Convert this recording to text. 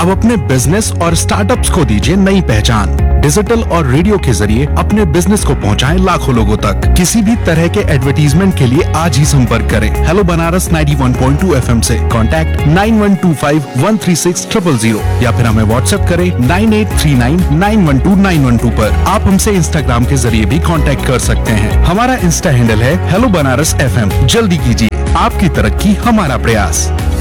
अब अपने बिजनेस और स्टार्टअप्स को दीजिए नई पहचान। डिजिटल और रेडियो के जरिए अपने बिजनेस को पहुंचाएं लाखों लोगों तक। किसी भी तरह के एडवर्टीजमेंट के लिए आज ही संपर्क करें हेलो बनारस 91.2 FM से। कॉन्टैक्ट 9125136000 या फिर हमें व्हाट्सएप करें 9839912912 पर। आप हमसे इंस्टाग्राम के जरिए भी कांटेक्ट कर सकते हैं। हमारा इंस्टा हैंडल है हेलो बनारस FM। जल्दी कीजिए, आपकी तरक्की हमारा प्रयास।